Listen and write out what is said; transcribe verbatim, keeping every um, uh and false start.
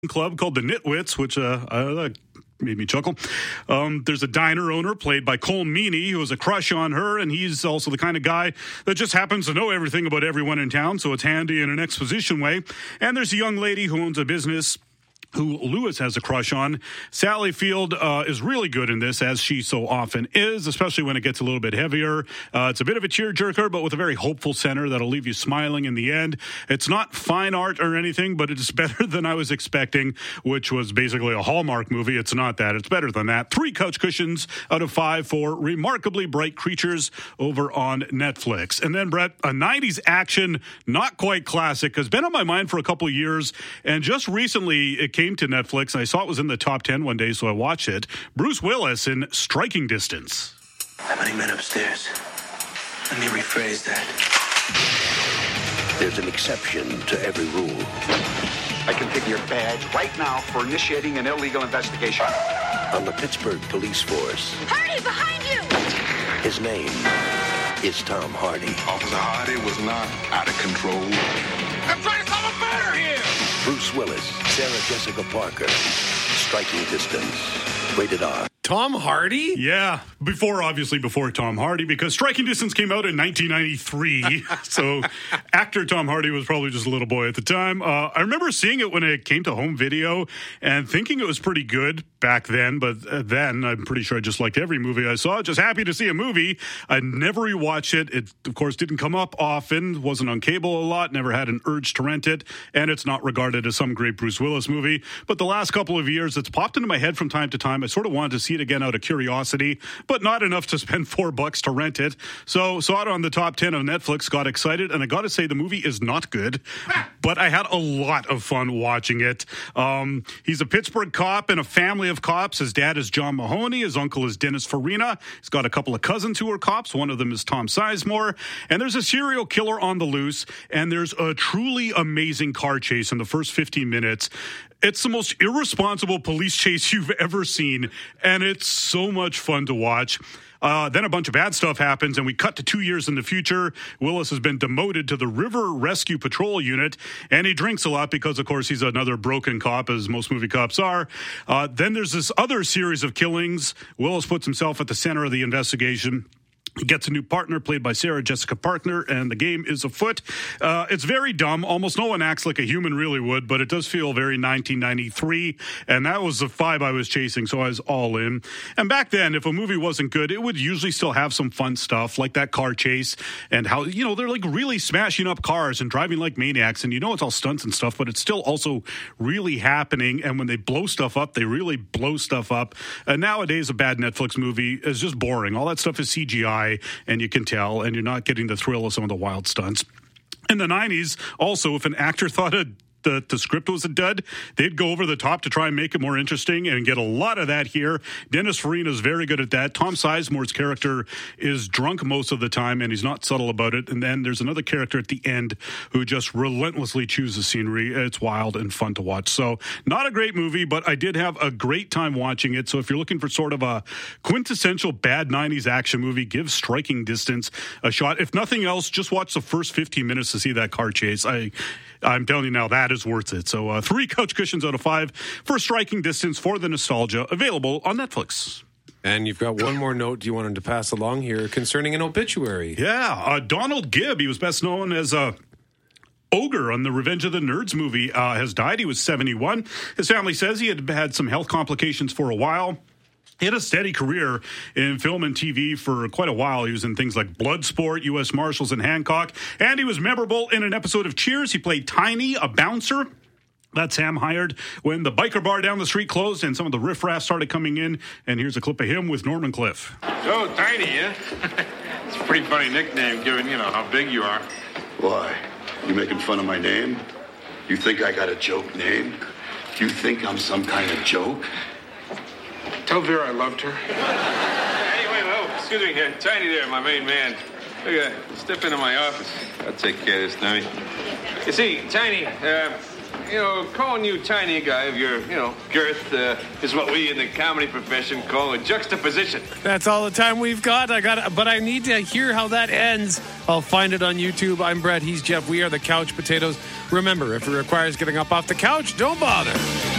club called the Nitwits, which uh, uh, made me chuckle. Um, there's a diner owner played by Cole Meany who has a crush on her, and he's also the kind of guy that just happens to know everything about everyone in town, so it's handy in an exposition way. And there's a young lady who owns a business who Lewis has a crush on. Sally Field uh, is really good in this, as she so often is, especially when it gets a little bit heavier. Uh, it's a bit of a tearjerker, but with a very hopeful center that'll leave you smiling in the end. It's not fine art or anything, but it's better than I was expecting, which was basically a Hallmark movie. It's not that. It's better than that. Three couch cushions out of five for Remarkably Bright Creatures over on Netflix. And then, Brett, a nineties action, not quite classic, has been on my mind for a couple of years, and just recently it came came to Netflix. I saw it was in the top ten one day, so I watched it. Bruce Willis in Striking Distance. How many men upstairs? Let me rephrase that. There's an exception to every rule. I can take your badge right now for initiating an illegal investigation. On the Pittsburgh police force. Hardy, behind you! His name is Tom Hardy. Officer Hardy was not out of control. I'm trying to solve a murder here! Bruce Willis, Sarah Jessica Parker, Striking Distance, rated R. Tom Hardy? Yeah, before, obviously before Tom Hardy, because Striking Distance came out in nineteen ninety-three, so actor Tom Hardy was probably just a little boy at the time. Uh, I remember seeing it when it came to home video and thinking it was pretty good back then, but uh, then I'm pretty sure I just liked every movie I saw. Just happy to see a movie. I never rewatched it. It, of course, didn't come up often, wasn't on cable a lot, never had an urge to rent it, and it's not regarded as some great Bruce Willis movie. But the last couple of years, it's popped into my head from time to time. I sort of wanted to see it again out of curiosity, but not enough to spend four bucks to rent it. So saw it on the top ten of Netflix, got excited, and I got to say the movie is not good, but I had a lot of fun watching it. Um, he's a Pittsburgh cop in a family of cops. His dad is John Mahoney. His uncle is Dennis Farina. He's got a couple of cousins who are cops. One of them is Tom Sizemore. And there's a serial killer on the loose, and there's a truly amazing car chase in the first fifteen minutes. It's the most irresponsible police chase you've ever seen, and it's so much fun to watch. Uh, then a bunch of bad stuff happens, and we cut to two years in the future. Willis has been demoted to the River Rescue Patrol Unit, and he drinks a lot because, of course, he's another broken cop, as most movie cops are. Uh, then there's this other series of killings. Willis puts himself at the center of the investigation. He gets a new partner played by Sarah Jessica Parker, and the game is afoot. Uh, it's very dumb. Almost no one acts like a human really would, but it does feel very nineteen ninety-three, and that was the vibe I was chasing, so I was all in. And back then, if a movie wasn't good, it would usually still have some fun stuff, like that car chase, and how, you know, they're like really smashing up cars and driving like maniacs, and you know it's all stunts and stuff, but it's still also really happening, and when they blow stuff up, they really blow stuff up. And nowadays, a bad Netflix movie is just boring. All that stuff is C G I, and you can tell, and you're not getting the thrill of some of the wild stunts. In the nineties, also, if an actor thought a The, the script was a dud, they'd go over the top to try and make it more interesting, and get a lot of that here. Dennis Farina is very good at that. Tom Sizemore's character is drunk most of the time, and he's not subtle about it. And then there's another character at the end who just relentlessly chews the scenery. It's wild and fun to watch. So not a great movie, but I did have a great time watching it. So if you're looking for sort of a quintessential bad nineties action movie, give Striking Distance a shot. If nothing else, just watch the first fifteen minutes to see that car chase. I, I'm telling you now, that is worth it. So uh, three couch cushions out of five for Striking Distance for the nostalgia, available on Netflix. And you've got one more note you wanted to pass along here concerning an obituary. Yeah, uh, Donald Gibb, he was best known as a Ogre on the Revenge of the Nerds movie, uh, has died. He was seventy-one. His family says he had had some health complications for a while. He had a steady career in film and T V for quite a while. He was in things like Bloodsport, U S Marshals, and Hancock. And he was memorable in an episode of Cheers. He played Tiny, a bouncer that Sam hired when the biker bar down the street closed and some of the riffraff started coming in. And here's a clip of him with Norman Cliff. So, Tiny, yeah? It's a pretty funny nickname given, you know, how big you are. Why? You making fun of my name? You think I got a joke name? You think I'm some kind of joke? Tell Vera I loved her. Hey, wait, oh, excuse me here. Tiny there, my main man. Look at that. Step into my office. I'll take care of this, Tiny. You see, Tiny, uh, you know, calling you Tiny guy of your, you know, girth uh, is what we in the comedy profession call a juxtaposition. That's all the time we've got. I got, but I need to hear how that ends. I'll find it on YouTube. I'm Brett. He's Jeff. We are the Couch Potatoes. Remember, if it requires getting up off the couch, don't bother.